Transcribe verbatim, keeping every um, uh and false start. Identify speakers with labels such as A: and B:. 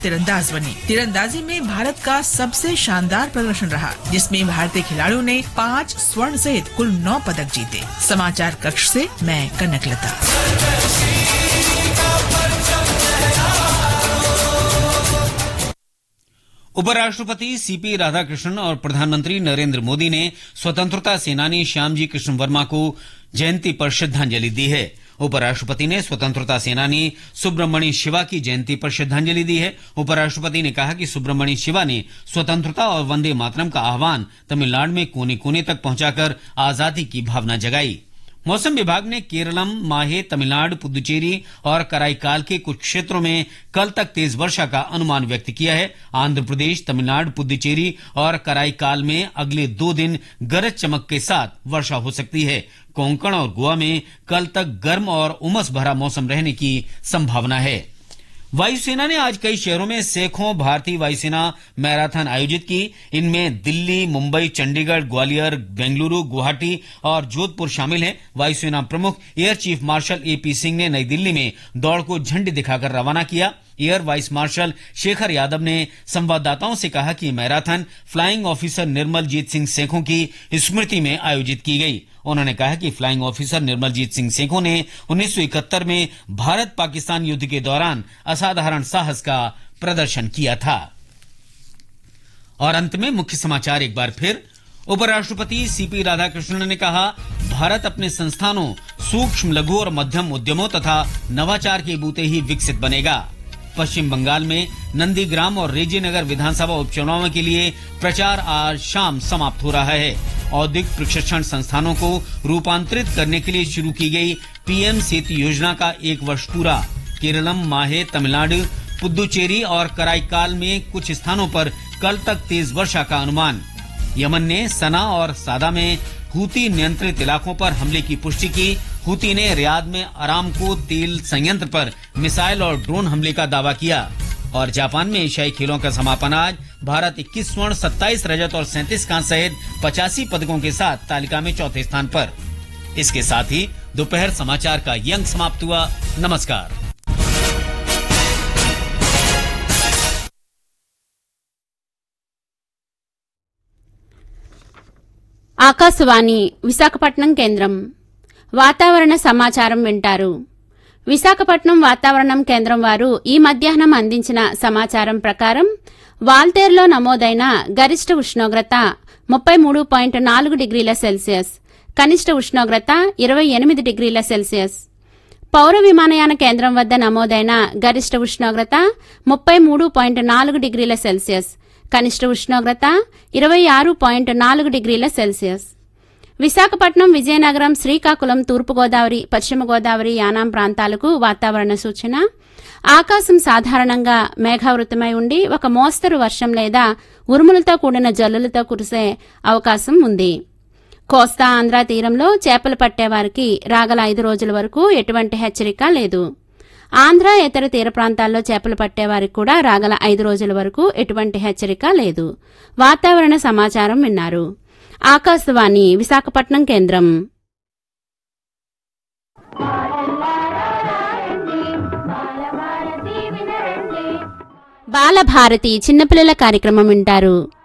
A: तीरंदाज बनी। तीरंदाजी में भारत का सबसे शानदार प्रदर्शन रहा, जिसमें भारतीय खिलाड़ियों ने पाँच स्वर्ण सहित कुल नौ पदक जीते। समाचार कक्ष से मैं कनकलता।
B: उपराष्ट्रपति सीपी राधाकृष्णन और प्रधानमंत्री नरेंद्र मोदी ने स्वतंत्रता सेनानी श्यामजी कृष्ण वर्मा को जयंती पर श्रद्धांजलि दी है। उपराष्ट्रपति ने स्वतंत्रता सेनानी सुब्रमण्य शिवा की जयंती पर श्रद्धांजलि दी है। उपराष्ट्रपति ने कहा कि सुब्रमण्य शिवा ने स्वतंत्रता और वंदे मातरम का आह्वान तमिलनाडु में कोने कोने तक पहुंचाकर आजादी की भावना जगाई। मौसम विभाग ने केरलम, माहे, तमिलनाडु, पुदुचेरी और कराईकाल के कुछ क्षेत्रों में कल तक तेज वर्षा का अनुमान व्यक्त किया है। आंध्र प्रदेश, तमिलनाडु, पुदुचेरी और कराईकाल में अगले दो दिन गरज चमक के साथ वर्षा हो सकती है। कोंकण और गोवा में कल तक गर्म और उमस भरा मौसम रहने की संभावना है। वायुसेना ने आज कई शहरों में सैकड़ों भारतीय वायुसेना मैराथन आयोजित की। इनमें दिल्ली, मुंबई, चंडीगढ़, ग्वालियर, बेंगलुरु, गुवाहाटी और जोधपुर शामिल हैं। वायुसेना प्रमुख air chief marshal AP Singh ने नई दिल्ली में दौड़ को झंडी दिखाकर रवाना किया। Air vice marshal Shekhar Yadav ने संवाददाताओं से कहा कि marathon flying officer Nirmaljit Singh Sekhon की स्मृति में आयोजित की गई। उन्होंने कहा कि फ्लाइंग ऑफिसर निर्मलजीत सिंह सेखों ने उन्नीस सौ इकहत्तर में भारत पाकिस्तान युद्ध के दौरान असाधारण साहस का प्रदर्शन किया था। और अंत में मुख्य समाचार एक बार फिर। उपराष्ट्रपति सीपी राधाकृष्णन ने कहा, भारत अपने संस्थानों, सूक्ष्म, लघु और मध्यम उद्यमों तथा नवाचार के बूते ही विकसित बनेगा। पश्चिम बंगाल में नंदीग्राम और रेजीनगर विधानसभा उपचुनावों के लिए प्रचार आज शाम समाप्त हो रहा है। औद्योगिक प्रशिक्षण संस्थानों को रूपांतरित करने के लिए शुरू की गई पीएम सेतु योजना का एक वर्ष पूरा। केरलम, माहे, तमिलनाडु, पुदुचेरी और कराईकाल में कुछ स्थानों पर कल तक तेज वर्षा का अनुमान। यमन ने सना और सादा में हूती नियंत्रित इलाकों पर हमले की पुष्टि की। हूती ने रियाद में अरामको तेल संयंत्र पर मिसाइल और ड्रोन हमले का दावा किया। और जापान में एशियाई खेलों का समापन आज। भारत इक्कीस स्वर्ण, सत्ताईस रजत और सैंतीस कांस्य सहित पचासी पदकों के साथ तालिका में चौथे स्थान पर। इसके साथ ही दोपहर समाचार का ये अंक समाप्त हुआ। नमस्कार।
C: ఆకాశవాణి విశాఖపట్నం కేంద్రం వాతావరణ సమాచారం వింటారు. విశాఖపట్నం వాతావరణం కేంద్రం వారు ఈ మధ్యాహ్నం అందించిన సమాచారం ప్రకారం వాల్తేరులో నమోదైన గరిష్ట ఉష్ణోగ్రత ముప్పై మూడు పాయింట్ నాలుగు డిగ్రీల సెల్సియస్, కనిష్ట ఉష్ణోగ్రత ఇరవై ఎనిమిది డిగ్రీల సెల్సియస్. పౌర విమానయాన కేంద్రం వద్ద నమోదైన గరిష్ట ఉష్ణోగ్రత ముప్పై మూడు పాయింట్ నాలుగు డిగ్రీల సెల్సియస్, కనిష్ట ఉష్ణోగ్రత ఇరవై ఆరు పాయింట్ నాలుగు డిగ్రీల సెల్సియస్. విశాఖపట్నం, విజయనగరం, శ్రీకాకుళం, తూర్పుగోదావరి, పశ్చిమ గోదావరి, యానాం ప్రాంతాలకు వాతావరణ సూచన. ఆకాశం సాధారణంగా మేఘావృతమై ఉండి ఒక మోస్తరు వర్షం లేదా ఉరుములతో కూడిన జల్లులతో కురిసే అవకాశం ఉంది. కోస్తా ఆంధ్ర తీరంలో చేపలు పట్టేవారికి రాగల ఐదు రోజుల వరకు ఎటువంటి హెచ్చరిక లేదు. ఆంధ్ర ఇతర తీర ప్రాంతాల్లో చేపలు పట్టేవారికి కూడా రాగల ఐదు రోజుల వరకు ఎటువంటి హెచ్చరిక లేదు. వాతావరణ సమాచారం విన్నారు. ఆకాశవాణి విశాఖపట్నం కేంద్రం. బాలభారతి చిన్నపిల్లల కార్యక్రమం వింటారు.